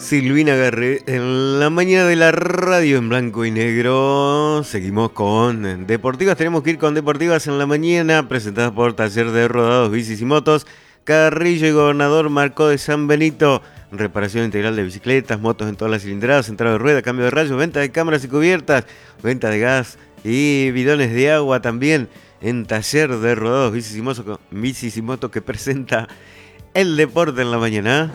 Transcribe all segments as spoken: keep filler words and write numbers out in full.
Silvina Garre, en la mañana de la radio en blanco y negro. Seguimos con Deportivas. Tenemos que ir con Deportivas en la mañana, presentadas por Taller de Rodados, Bicis y Motos. Carrillo y Gobernador Marcó de San Benito. Reparación integral de bicicletas, motos en todas las cilindradas, entrada de rueda, cambio de rayos, venta de cámaras y cubiertas, venta de gas y bidones de agua también en Taller de Rodados, Bicis y Motos, bicis y motos que presenta el deporte en la mañana.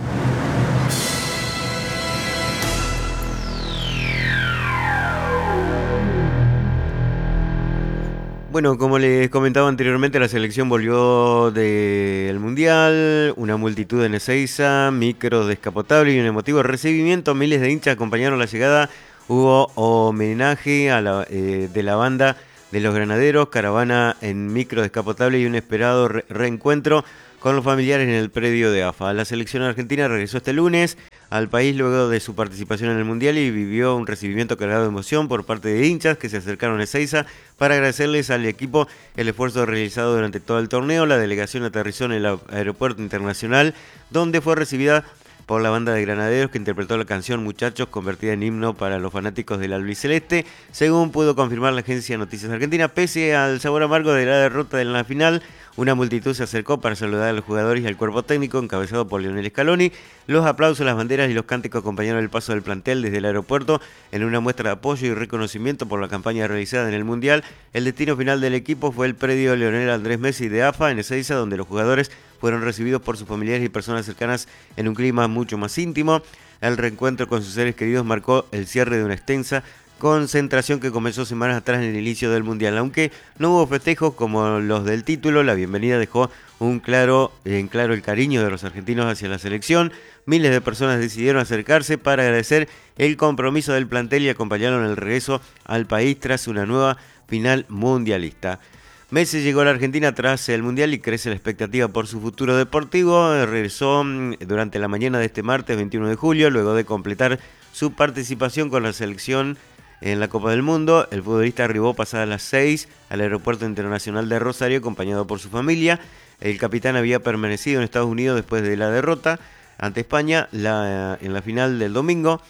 Bueno, como les comentaba anteriormente, la selección volvió del Mundial, una multitud en Ezeiza, micro descapotable y un emotivo recibimiento. Miles de hinchas acompañaron la llegada. Hubo homenaje a la, eh, de la banda de los Granaderos, caravana en micro descapotable y un esperado re reencuentro con los familiares en el predio de A F A. La selección argentina regresó este lunes al país luego de su participación en el Mundial y vivió un recibimiento cargado de emoción por parte de hinchas que se acercaron a Ezeiza para agradecerles al equipo el esfuerzo realizado durante todo el torneo. La delegación aterrizó en el aeropuerto internacional, donde fue recibida por la banda de Granaderos, que interpretó la canción Muchachos, convertida en himno para los fanáticos del albiceleste, según pudo confirmar la agencia Noticias Argentina. Pese al sabor amargo de la derrota en la final, una multitud se acercó para saludar a los jugadores y al cuerpo técnico, encabezado por Lionel Scaloni. Los aplausos, las banderas y los cánticos acompañaron el paso del plantel desde el aeropuerto en una muestra de apoyo y reconocimiento por la campaña realizada en el Mundial. El destino final del equipo fue el predio Leonel Andrés Messi de A F A en Ezeiza, donde los jugadores fueron recibidos por sus familiares y personas cercanas en un clima mucho más íntimo. El reencuentro con sus seres queridos marcó el cierre de una extensa concentración que comenzó semanas atrás en el inicio del Mundial. Aunque no hubo festejos como los del título, la bienvenida dejó un claro, en claro el cariño de los argentinos hacia la selección. Miles de personas decidieron acercarse para agradecer el compromiso del plantel y acompañaron el regreso al país tras una nueva final mundialista. Messi llegó a la Argentina tras el Mundial y crece la expectativa por su futuro deportivo. Regresó durante la mañana de este martes veintiuno de julio, luego de completar su participación con la selección en la Copa del Mundo. El futbolista arribó pasadas las seis al Aeropuerto Internacional de Rosario, acompañado por su familia. El capitán había permanecido en Estados Unidos después de la derrota ante España la, en la final del domingo.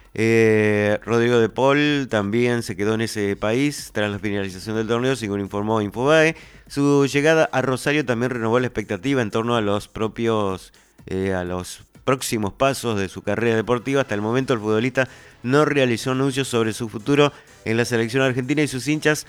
Eh, Rodrigo de Paul también se quedó en ese país tras la finalización del torneo, según informó Infobae. Su llegada a Rosario también renovó la expectativa en torno a los propios, eh, a los próximos pasos de su carrera deportiva. Hasta el momento el futbolista no realizó anuncios sobre su futuro en la selección argentina y sus hinchas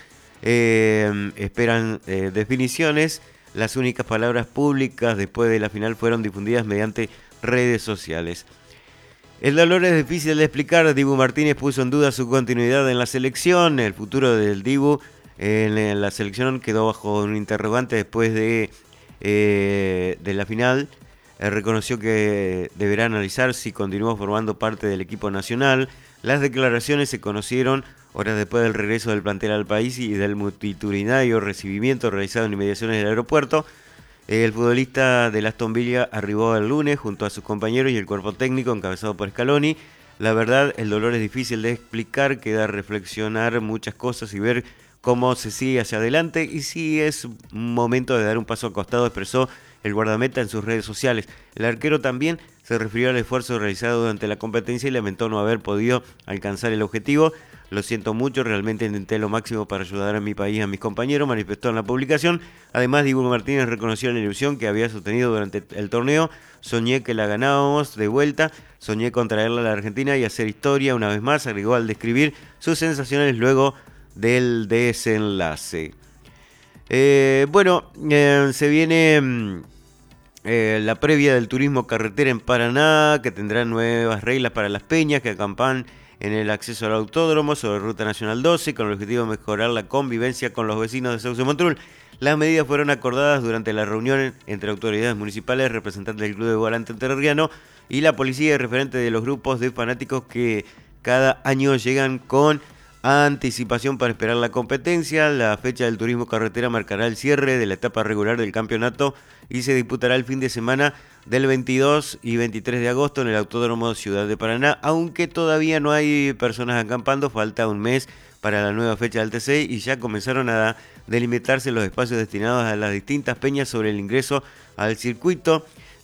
eh, esperan eh, definiciones. Las únicas palabras públicas después de la final fueron difundidas mediante redes sociales. El dolor es difícil de explicar. Dibu Martínez puso en duda su continuidad en la selección. El futuro del Dibu en la selección quedó bajo un interrogante después de, eh, de la final. Eh, reconoció que deberá analizar si continúa formando parte del equipo nacional. Las declaraciones se conocieron horas después del regreso del plantel al país y del multitudinario recibimiento realizado en inmediaciones del aeropuerto. El futbolista del Aston Villa arribó el lunes junto a sus compañeros y el cuerpo técnico encabezado por Scaloni. La verdad, el dolor es difícil de explicar, queda reflexionar muchas cosas y ver cómo se sigue hacia adelante y si es momento de dar un paso al costado, expresó el guardameta en sus redes sociales. El arquero también se refirió al esfuerzo realizado durante la competencia y lamentó no haber podido alcanzar el objetivo. Lo siento mucho, realmente intenté lo máximo para ayudar a mi país y a mis compañeros, manifestó en la publicación. Además, Dibu Martínez reconoció la ilusión que había sostenido durante el torneo. Soñé que la ganábamos de vuelta, soñé con traerla a la Argentina y hacer historia una vez más, agregó al describir sus sensaciones luego del desenlace. Eh, bueno, eh, se viene eh, la previa del turismo carretera en Paraná, que tendrá nuevas reglas para las peñas que acampan en el acceso al autódromo sobre Ruta Nacional doce, con el objetivo de mejorar la convivencia con los vecinos de Sauce Montrul. Las medidas fueron acordadas durante la reunión entre autoridades municipales, representantes del Club de Volante Entrerriano y la policía y referentes de los grupos de fanáticos que cada año llegan con anticipación para esperar la competencia. La fecha del turismo carretera marcará el cierre de la etapa regular del campeonato y se disputará el fin de semana del veintidós y veintitrés de agosto en el Autódromo Ciudad de Paraná, aunque todavía no hay personas acampando, falta un mes para la nueva fecha del T C y ya comenzaron a delimitarse los espacios destinados a las distintas peñas sobre el ingreso al circuito.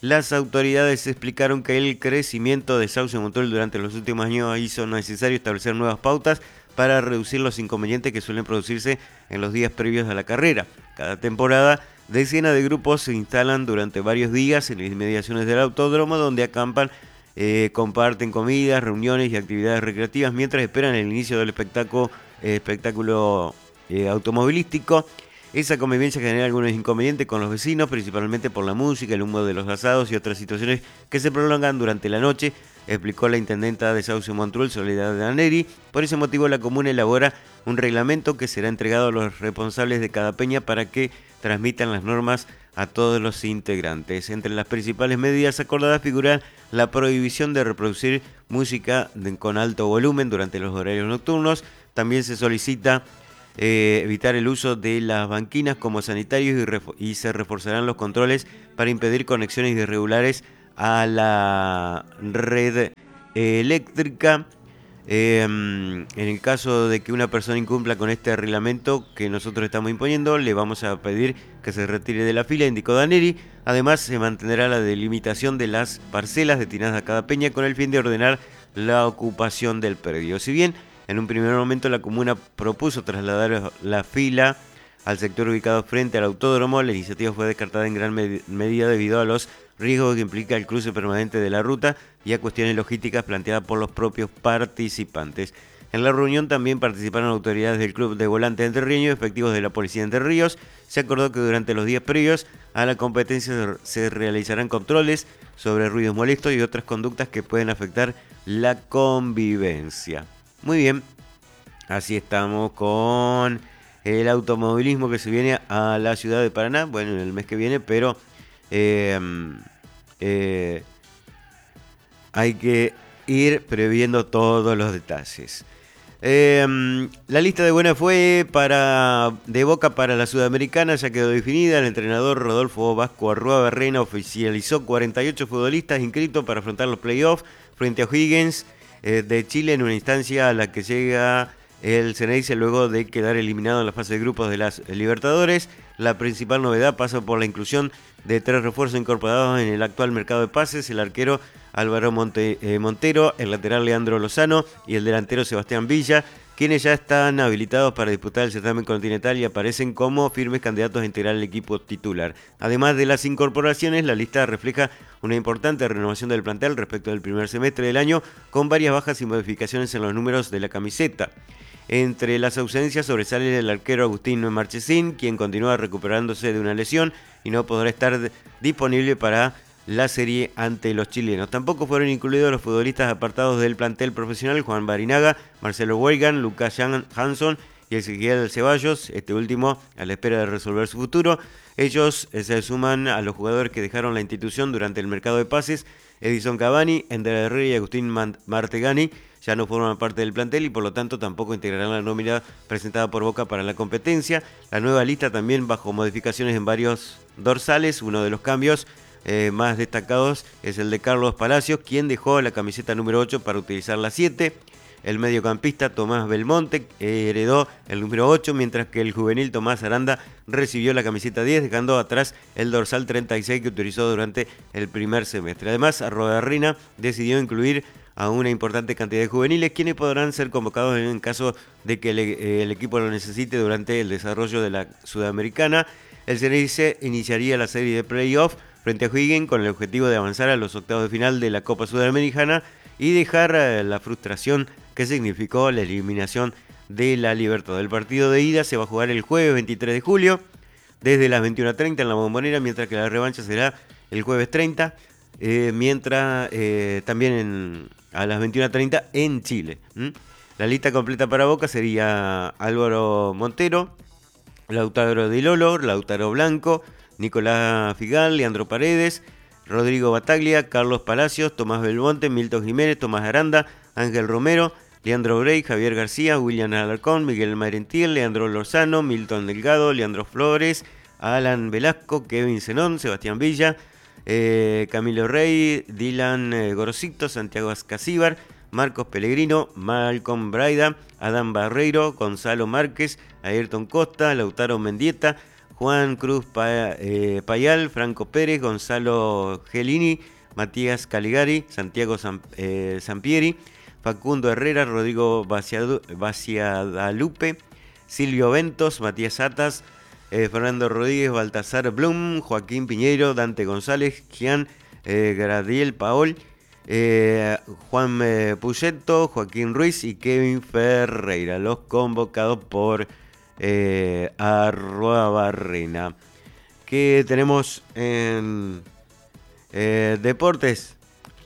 Las autoridades explicaron que el crecimiento de Sauce Montiel durante los últimos años hizo necesario establecer nuevas pautas para reducir los inconvenientes que suelen producirse en los días previos a la carrera. Cada temporada, decenas de grupos se instalan durante varios días en las inmediaciones del autódromo, donde acampan, eh, comparten comidas, reuniones y actividades recreativas mientras esperan el inicio del espectáculo, eh, espectáculo eh, automovilístico. Esa convivencia genera algunos inconvenientes con los vecinos, principalmente por la música, el humo de los asados y otras situaciones que se prolongan durante la noche, explicó la intendenta de Sauce Montiel, Soledad Daneri. Por ese motivo, la comuna elabora un reglamento que será entregado a los responsables de cada peña para que transmitan las normas a todos los integrantes. Entre las principales medidas acordadas figura la prohibición de reproducir música de, con alto volumen durante los horarios nocturnos. También se solicita Eh, evitar el uso de las banquinas como sanitarios y, y se reforzarán los controles para impedir conexiones irregulares a la red eh, eléctrica. Eh, en el caso de que una persona incumpla con este reglamento que nosotros estamos imponiendo, le vamos a pedir que se retire de la fila, indicó Daneri. Además, se mantendrá la delimitación de las parcelas destinadas a cada peña con el fin de ordenar la ocupación del predio. Si bien en un primer momento la comuna propuso trasladar la fila al sector ubicado frente al autódromo, la iniciativa fue descartada en gran med- medida debido a los riesgos que implica el cruce permanente de la ruta y a cuestiones logísticas planteadas por los propios participantes. En la reunión también participaron autoridades del Club de Volantes Entrerrianos y efectivos de la Policía de Entre Ríos. Se acordó que durante los días previos a la competencia se realizarán controles sobre ruidos molestos y otras conductas que pueden afectar la convivencia. Muy bien, así estamos con el automovilismo que se viene a la ciudad de Paraná, bueno, en el mes que viene, pero eh, eh, hay que ir previendo todos los detalles. Eh, la lista de buena fue para de Boca para la Sudamericana, ya quedó definida. El entrenador Rodolfo Vasco Arrua Barrena oficializó cuarenta y ocho futbolistas inscritos para afrontar los playoffs frente a O'Higgins de Chile en una instancia a la que llega el Ceneice luego de quedar eliminado en la fase de grupos de las Libertadores. La principal novedad pasa por la inclusión de tres refuerzos incorporados en el actual mercado de pases: el arquero Álvaro Monte, eh, Montero, el lateral Leandro Lozano y el delantero Sebastián Villa, quienes ya están habilitados para disputar el certamen continental y aparecen como firmes candidatos a integrar el equipo titular. Además de las incorporaciones, la lista refleja una importante renovación del plantel respecto del primer semestre del año, con varias bajas y modificaciones en los números de la camiseta. Entre las ausencias sobresale el arquero Agustín Marchesín, quien continúa recuperándose de una lesión y no podrá estar disponible para la serie ante los chilenos. Tampoco fueron incluidos los futbolistas apartados del plantel profesional: Juan Barinaga, Marcelo Weigan, Lucas Hanson y Ezequiel Ceballos, este último a la espera de resolver su futuro. Ellos se suman a los jugadores que dejaron la institución durante el mercado de pases. Edison Cavani, Ender Herrera y Agustín Martegani ya no forman parte del plantel y por lo tanto tampoco integrarán la nómina presentada por Boca para la competencia. La nueva lista también bajo modificaciones en varios dorsales. Uno de los cambios eh, más destacados es el de Carlos Palacios, quien dejó la camiseta número ocho para utilizar la siete. El mediocampista Tomás Belmonte eh, heredó el número ocho, mientras que el juvenil Tomás Aranda recibió la camiseta diez, dejando atrás el dorsal treinta y seis que utilizó durante el primer semestre. Además, Arrodarrina decidió incluir a una importante cantidad de juveniles, quienes podrán ser convocados en caso de que el, el equipo lo necesite durante el desarrollo de la Sudamericana. El Ceneice iniciaría la serie de playoff frente a O'Higgins con el objetivo de avanzar a los octavos de final de la Copa Sudamericana y dejar la frustración que significó la eliminación de la Libertad. El partido de ida se va a jugar el jueves veintitrés de julio desde las veintiuna treinta en la Bombonera, mientras que la revancha será el jueves treinta, eh, mientras eh, también en, a las veintiuna treinta en Chile. ¿Mm? La lista completa para Boca sería Álvaro Montero, Lautaro Di Lolo, Lautaro Blanco, Nicolás Figal, Leandro Paredes, Rodrigo Bataglia, Carlos Palacios, Tomás Belmonte, Milton Jiménez, Tomás Aranda, Ángel Romero, Leandro Brey, Javier García, William Alarcón, Miguel Merentiel, Leandro Lozano, Milton Delgado, Leandro Flores, Alan Velasco, Kevin Zenón, Sebastián Villa, eh, Camilo Rey, Dylan eh, Gorosito, Santiago Ascasíbar, Marcos Pellegrino, Malcolm Braida, Adán Barreiro, Gonzalo Márquez, Ayrton Costa, Lautaro Mendieta, Juan Cruz pa, eh, Payal, Franco Pérez, Gonzalo Gelini, Matías Caligari, Santiago San, eh, Sampieri, Facundo Herrera, Rodrigo Baciadalupe, Silvio Ventos, Matías Atas, eh, Fernando Rodríguez, Baltasar Blum, Joaquín Piñeiro, Dante González, Gian eh, Gradiel Paol, eh, Juan eh, Puyeto, Joaquín Ruiz y Kevin Ferreira, los convocados por eh, Arruabarrena. ¿Qué tenemos en eh, deportes?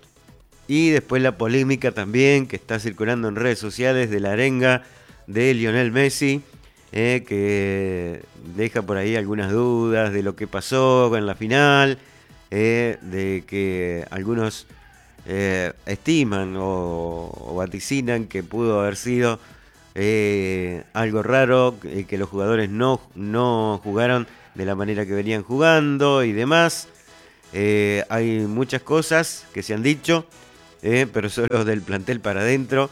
Y después la polémica también que está circulando en redes sociales de la arenga de Lionel Messi, eh, que deja por ahí algunas dudas de lo que pasó en la final, eh, de que algunos eh, estiman o, o vaticinan que pudo haber sido eh, algo raro, eh, que los jugadores no, no jugaron de la manera que venían jugando y demás. Eh, hay muchas cosas que se han dicho. Eh, pero solo del plantel para adentro.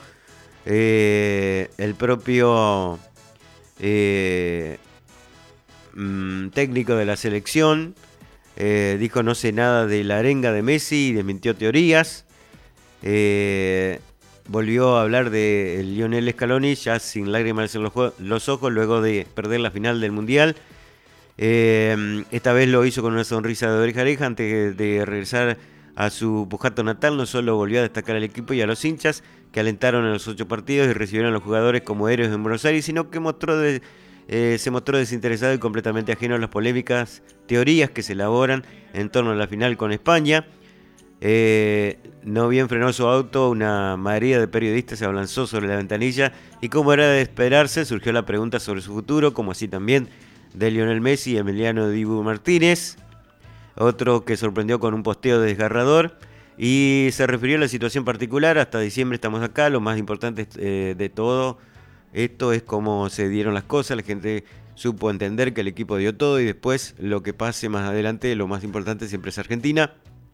Eh, el propio eh, mm, técnico de la selección eh, dijo no sé nada de la arenga de Messi y desmintió teorías. Eh, volvió a hablar de Lionel Scaloni ya sin lágrimas en los, los ojos luego de perder la final del Mundial. Eh, esta vez lo hizo con una sonrisa de oreja a oreja antes de regresar a su Pujato natal. No solo volvió a destacar al equipo y a los hinchas que alentaron en los ocho partidos y recibieron a los jugadores como héroes en Buenos Aires, sino que mostró de, eh, se mostró desinteresado y completamente ajeno a las polémicas teorías que se elaboran en torno a la final con España. Eh, no bien frenó su auto, una mayoría de periodistas se abalanzó sobre la ventanilla y como era de esperarse surgió la pregunta sobre su futuro, como así también de Lionel Messi y Emiliano Dibu Martínez. Otro que sorprendió con un posteo desgarrador y se refirió a la situación particular. Hasta diciembre estamos acá, lo más importante eh, de todo esto es cómo se dieron las cosas. La gente supo entender que el equipo dio todo y después lo que pase más adelante, lo más importante siempre es Argentina.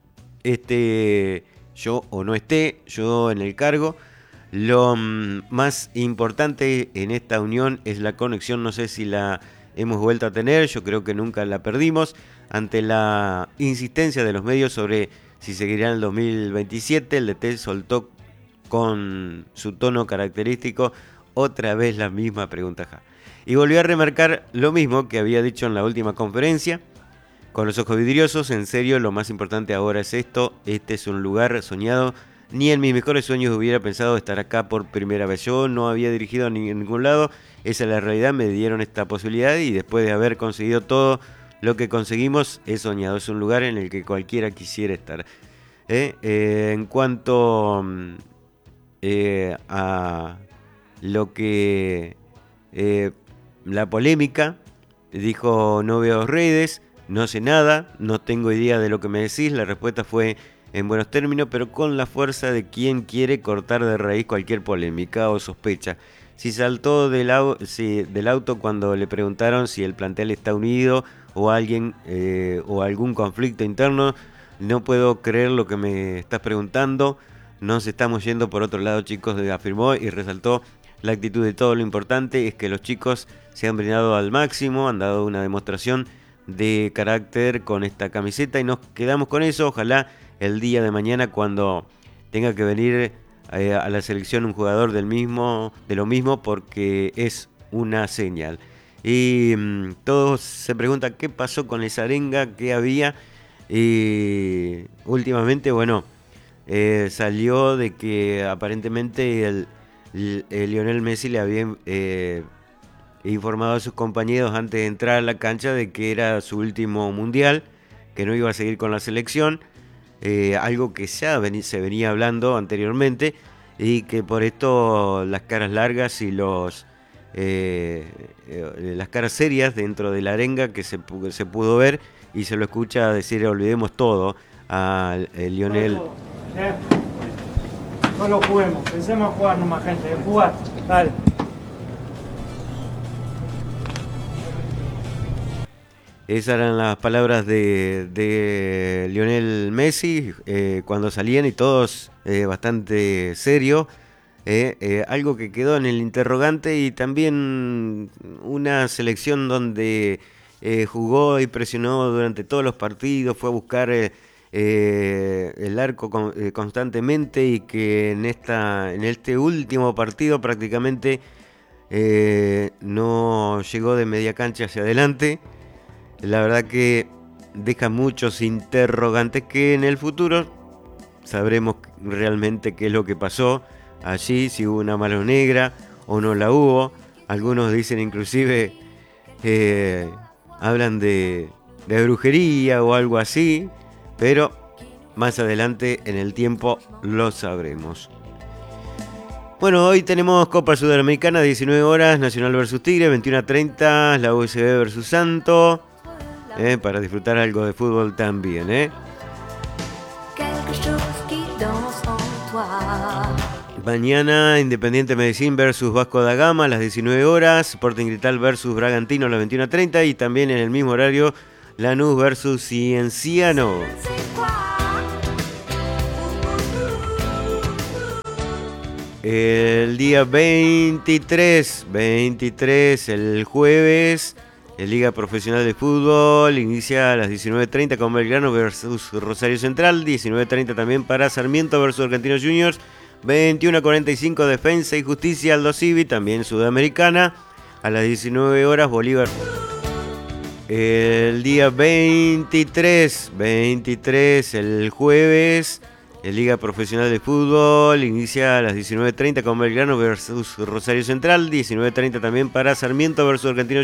Este, yo o no esté, yo en el cargo. Lo mm, más importante en esta unión es la conexión, no sé si la hemos vuelto a tener, yo creo que nunca la perdimos. Ante la insistencia de los medios sobre si seguirá en el dos mil veintisiete, el D T soltó con su tono característico otra vez la misma pregunta. Ja. Y volvió a remarcar lo mismo que había dicho en la última conferencia. Con los ojos vidriosos, en serio, lo más importante ahora es esto. Este es un lugar soñado. Ni en mis mejores sueños hubiera pensado estar acá por primera vez. Yo no había dirigido a ningún lado. Esa es la realidad. Me dieron esta posibilidad y después de haber conseguido todo lo que conseguimos, he soñado. Es un lugar en el que cualquiera quisiera estar. ¿Eh? Eh, en cuanto eh, a lo que... Eh, la polémica, dijo no veo redes, no sé nada, no tengo idea de lo que me decís. La respuesta fue en buenos términos, pero con la fuerza de quien quiere cortar de raíz cualquier polémica o sospecha. Si saltó del, au si, del auto cuando le preguntaron si el plantel está unido o alguien eh, o algún conflicto interno, no puedo creer lo que me estás preguntando. Nos estamos yendo por otro lado, chicos, afirmó y resaltó la actitud de todo. Lo importante es que los chicos se han brindado al máximo, han dado una demostración de carácter con esta camiseta y nos quedamos con eso. Ojalá el día de mañana, cuando tenga que venir eh, a la selección un jugador del mismo, de lo mismo, porque es una señal. Y mmm, todos se preguntan qué pasó con esa arenga que había. Y últimamente, bueno, eh, salió de que aparentemente el, el, el Lionel Messi le había eh, informado a sus compañeros antes de entrar a la cancha de que era su último mundial, que no iba a seguir con la selección, eh, algo que ya ven, se venía hablando anteriormente y que por esto las caras largas y los eh, eh, las caras serias dentro de la arenga que se, se pudo ver y se lo escucha decir olvidemos todo a Lionel. Eh, no lo juguemos, pensemos en jugar nomás, gente, en jugar, dale. Esas eran las palabras de, de Lionel Messi eh, cuando salían y todos eh, bastante serio. Eh, eh, algo que quedó en el interrogante y también una selección donde eh, jugó y presionó durante todos los partidos, fue a buscar eh, eh, el arco con, eh, constantemente y que en, esta, en este último partido prácticamente eh, no llegó de media cancha hacia adelante. La verdad que deja muchos interrogantes que en el futuro sabremos realmente qué es lo que pasó allí, si hubo una mano negra o no la hubo. Algunos dicen inclusive, eh, hablan de, de brujería o algo así, pero más adelante en el tiempo lo sabremos. Bueno, hoy tenemos Copa Sudamericana, diecinueve horas, Nacional versus Tigre, veintiuno a treinta, la U S B versus Santo, eh, para disfrutar algo de fútbol también, ¿eh? Mañana Independiente Medellín versus Vasco da Gama a las diecinueve horas, Sporting Cristal versus Bragantino a las veintiuno a treinta y también en el mismo horario Lanús versus Cienciano. El día veintitrés, veintitrés, el jueves, la Liga Profesional de Fútbol inicia a las diecinueve treinta con Belgrano versus Rosario Central, diecinueve treinta también para Sarmiento versus Argentinos Juniors, veintiuno a cuarenta y cinco Defensa y Justicia Aldo Civi, también Sudamericana, a las diecinueve horas Bolívar. El día veintitrés, veintitrés, el jueves, la Liga Profesional de Fútbol inicia a las diecinueve treinta con Belgrano versus Rosario Central, diecinueve treinta también para Sarmiento versus Argentinos